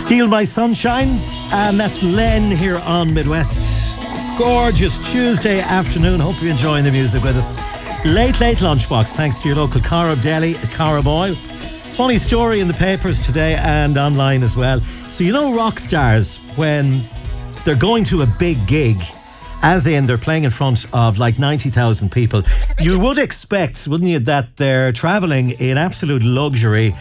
Steal My Sunshine, and that's Len here on Midwest. Gorgeous Tuesday afternoon. Hope you're enjoying the music with us. Late lunchbox, thanks to your local Corrib Deli at Corrib Oil. Funny story in the papers today and online as well. So you know rock stars, when they're going to a big gig, as in they're playing in front of like 90,000 people, you would expect, wouldn't you, that they're travelling in absolute luxury,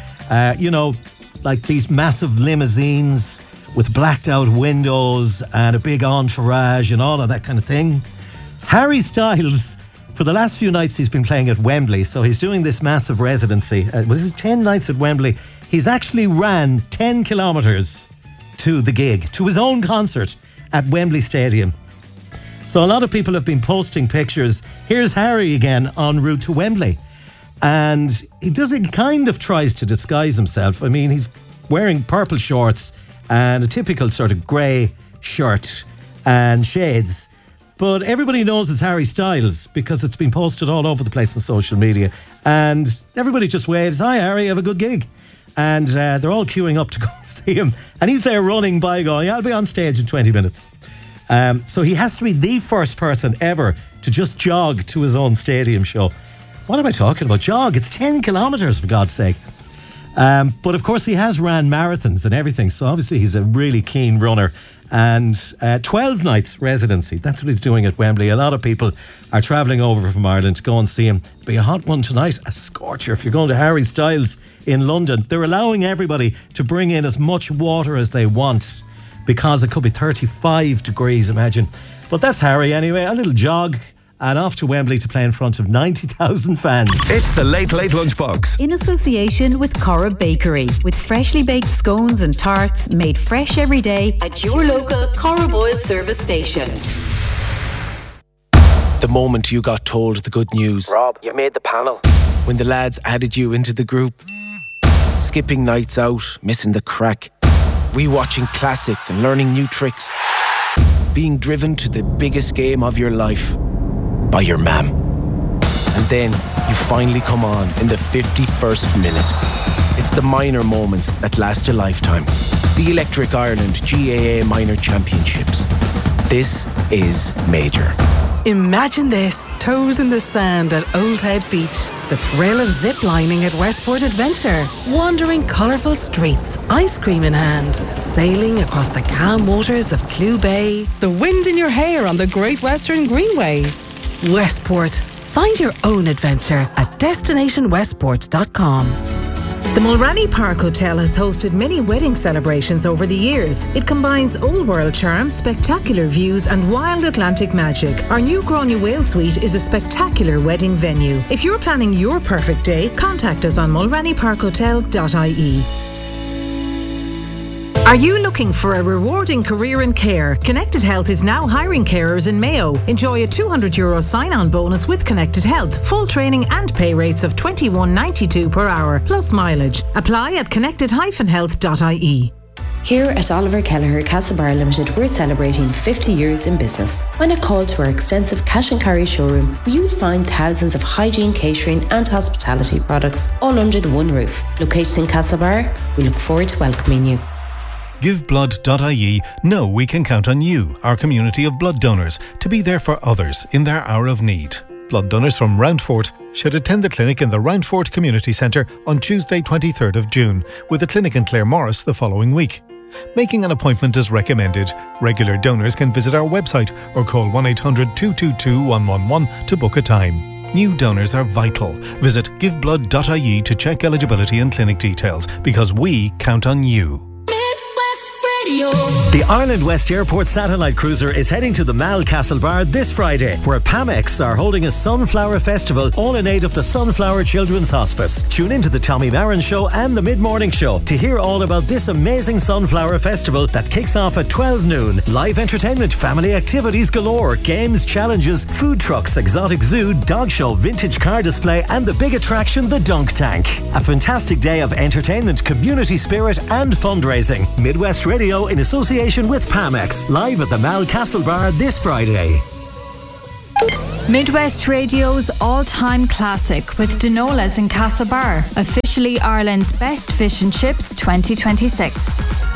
like these massive limousines with blacked out windows and a big entourage and all of that kind of thing. Harry Styles, for the last few nights he's been playing at Wembley, so he's doing this massive residency. This is 10 nights at Wembley. He's actually ran 10 kilometres to the gig, to his own concert at Wembley Stadium. So a lot of people have been posting pictures. Here's Harry again en route to Wembley. And he kind of tries to disguise himself. I mean, he's wearing purple shorts and a typical sort of grey shirt and shades. But everybody knows it's Harry Styles because it's been posted all over the place on social media. And everybody just waves, "Hi Harry, have a good gig." And they're all queuing up to go see him. And he's there running by going, "I'll be on stage in 20 minutes. So he has to be the first person ever to just jog to his own stadium show. What am I talking about? Jog, it's 10 kilometres for God's sake. But of course he has ran marathons and everything, so obviously he's a really keen runner. And 12 nights residency, that's what he's doing at Wembley. A lot of people are travelling over from Ireland to go and see him. Be a hot one tonight, a scorcher. If you're going to Harry Styles in London, they're allowing everybody to bring in as much water as they want because it could be 35 degrees, imagine. But that's Harry anyway, a little jog and off to Wembley to play in front of 90,000 fans. It's the Late Lunchbox. In association with Corrib Bakery, with freshly baked scones and tarts made fresh every day at your local Corrib Oil service station. The moment you got told the good news. Rob, you made the panel. When the lads added you into the group. Skipping nights out, missing the crack. Rewatching classics and learning new tricks. Being driven to the biggest game of your life by your mam. And then you finally come on in the 51st minute. It's the minor moments that last a lifetime. The Electric Ireland GAA Minor Championships. This is major. Imagine this, toes in the sand at Old Head Beach. The thrill of zip-lining at Westport Adventure. Wandering colourful streets, ice cream in hand. Sailing across the calm waters of Clew Bay. The wind in your hair on the Great Western Greenway. Westport. Find your own adventure at destinationwestport.com. The Mulranny Park Hotel has hosted many wedding celebrations over the years. It combines old world charm, spectacular views and wild Atlantic magic. Our new Granuaile Suite is a spectacular wedding venue. If you're planning your perfect day, contact us on mulrannyparkhotel.ie. Are you looking for a rewarding career in care? Connected Health is now hiring carers in Mayo. Enjoy a €200 sign-on bonus with Connected Health. Full training and pay rates of $21.92 per hour, plus mileage. Apply at connected-health.ie. Here at Oliver Kelleher Castlebar Limited, we're celebrating 50 years in business. When a call to our extensive cash and carry showroom, where you'll find thousands of hygiene, catering and hospitality products all under the one roof. Located in Castlebar, we look forward to welcoming you. GiveBlood.ie know we can count on you, our community of blood donors, to be there for others in their hour of need. Blood donors from Roundfort should attend the clinic in the Roundfort Community Centre on Tuesday 23rd of June, with a clinic in Claremorris the following week. Making an appointment is recommended. Regular donors can visit our website or call 1-800-222-111 to book a time. New donors are vital. Visit giveblood.ie to check eligibility and clinic details, because we count on you. The Ireland West Airport Satellite Cruiser is heading to the Mal Castlebar this Friday, where Pamex are holding a Sunflower Festival, all in aid of the Sunflower Children's Hospice. Tune into the Tommy Marin Show and the Mid-Morning Show to hear all about this amazing Sunflower Festival that kicks off at 12 noon. Live entertainment, family activities galore, games, challenges, food trucks, exotic zoo, dog show, vintage car display and the big attraction, the Dunk Tank. A fantastic day of entertainment, community spirit and fundraising. Midwest Radio in association with Pamex, live at the Mal Castlebar this Friday. Midwest Radio's all-time classic with Dinolas in Castlebar, officially Ireland's best fish and chips 2026.